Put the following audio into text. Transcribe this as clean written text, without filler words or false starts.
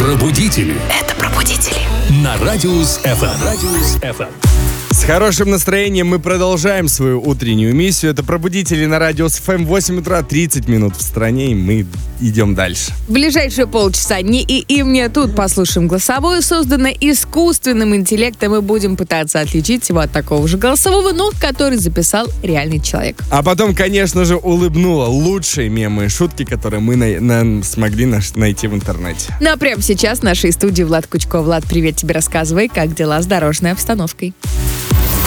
Пробудители. Это пробудители. На Радиус FM. С хорошим настроением мы продолжаем свою утреннюю миссию. Это «Пробудители» на Радиус ФМ. 8 утра, 30 минут в стране, и мы идем дальше. В ближайшие полчаса не и мне тут послушаем голосовое, созданное искусственным интеллектом, и будем пытаться отличить его от такого же голосового, но который записал реальный человек. А потом, конечно же, улыбнула лучшие мемы и шутки, которые мы смогли найти в интернете. Ну а прямо сейчас в нашей студии Влад Кучко. Влад, привет тебе, рассказывай, как дела с дорожной обстановкой.